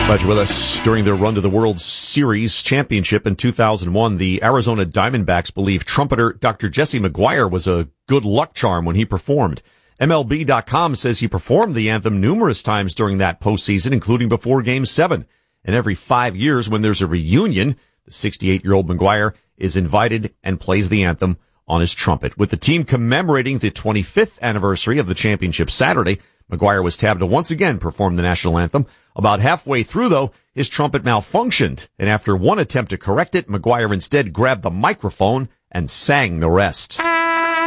Glad you're with us. During their run to the World Series championship in 2001, the Arizona Diamondbacks believe trumpeter Dr. Jesse McGuire was a good luck charm when he performed. MLB.com says he performed the anthem numerous times during that postseason, including before Game 7. And every 5 years when there's a reunion, the 68-year-old McGuire is invited and plays the anthem on his trumpet. With the team commemorating the 25th anniversary of the championship Saturday, McGuire was tabbed to once again perform the national anthem. About halfway through, though, his trumpet malfunctioned, and after one attempt to correct it, McGuire instead grabbed the microphone and sang the rest.